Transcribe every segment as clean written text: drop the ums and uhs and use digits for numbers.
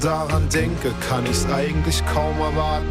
daran denke, kann ich's eigentlich kaum erwarten.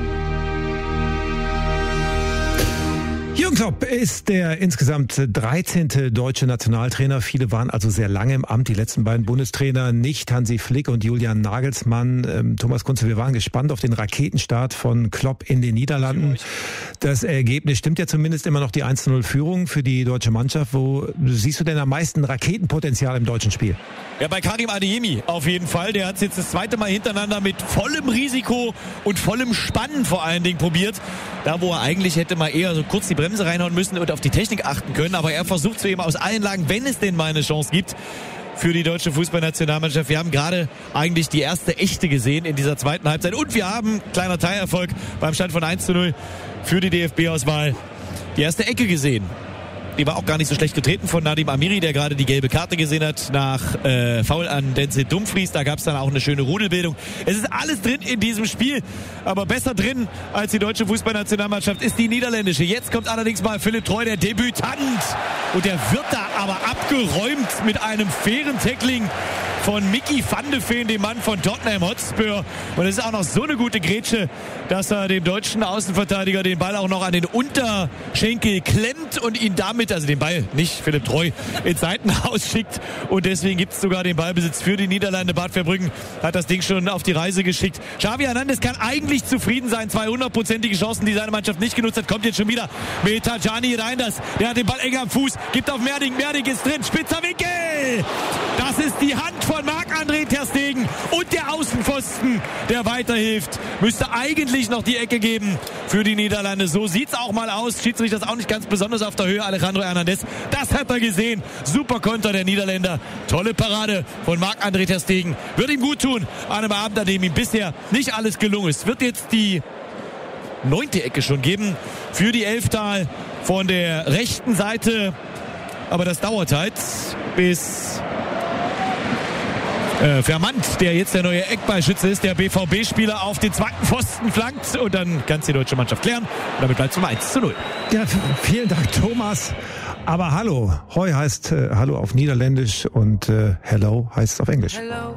Jürgen Klopp ist der insgesamt 13. deutsche Nationaltrainer. Viele waren also sehr lange im Amt. Die letzten beiden Bundestrainer nicht, Hansi Flick und Julian Nagelsmann. Thomas Kunze, wir waren gespannt auf den Raketenstart von Klopp in den Niederlanden. Das Ergebnis stimmt ja zumindest immer noch, die 1-0-Führung für die deutsche Mannschaft. Wo siehst du denn am meisten Raketenpotenzial im deutschen Spiel? Ja, bei Karim Adeyemi auf jeden Fall. Der hat es jetzt das zweite Mal hintereinander mit vollem Risiko und vollem Spannen vor allen Dingen probiert. Da, wo er eigentlich hätte mal eher so kurz die Bremse reinhauen müssen und auf die Technik achten können. Aber er versucht es eben aus allen Lagen, wenn es denn mal eine Chance gibt für die deutsche Fußballnationalmannschaft. Wir haben gerade eigentlich die erste echte gesehen in dieser zweiten Halbzeit. Und wir haben, kleiner Teilerfolg beim Stand von 1-0 für die DFB-Auswahl, die erste Ecke gesehen. Die war auch gar nicht so schlecht getreten von Nadim Amiri, der gerade die gelbe Karte gesehen hat nach Foul an Denzel Dumfries. Da gab es dann auch eine schöne Rudelbildung. Es ist alles drin in diesem Spiel, aber besser drin als die deutsche Fußballnationalmannschaft ist die niederländische. Jetzt kommt allerdings mal Philipp Treu, der Debütant. Und der wird da aber abgeräumt mit einem fairen Tackling von Mickey van de Ven, dem Mann von Tottenham Hotspur. Und es ist auch noch so eine gute Grätsche, dass er dem deutschen Außenverteidiger den Ball auch noch an den Unterschenkel klemmt und ihn damit, also den Ball, nicht Philipp Treu, ins Seitenhaus schickt. Und deswegen gibt es sogar den Ballbesitz für die Niederlande. Bad Verbruggen hat das Ding schon auf die Reise geschickt. Xavi Hernandez kann eigentlich zufrieden sein. 200-prozentige Chancen, die seine Mannschaft nicht genutzt hat. Kommt jetzt schon wieder mit Tajani Reinders. Der hat den Ball eng am Fuß, gibt auf Merding. Merding ist drin, spitzer Winkel. Das ist die Hand von Marc-André ter Stegen und der Außenpfosten, der weiterhilft. Müsste eigentlich noch die Ecke geben für die Niederlande. So sieht's auch mal aus. Schiedsrichter ist auch nicht ganz besonders auf der Höhe. Alejandro Hernandez, das hat er gesehen. Super Konter der Niederländer. Tolle Parade von Marc-André ter Stegen. Wird ihm gut tun an einem Abend, an dem ihm bisher nicht alles gelungen ist. Wird jetzt die 9. Ecke schon geben für die Elftal von der rechten Seite. Aber das dauert halt, bis Vermandt, der jetzt der neue Eckballschütze ist, der BVB-Spieler auf den zweiten Pfosten flankt. Und dann kann es die deutsche Mannschaft klären. Und damit bleibt es zum 1-0. Ja, vielen Dank, Thomas. Aber hallo. Hoi heißt Hallo auf Niederländisch und Hello heißt es auf Englisch. Hello.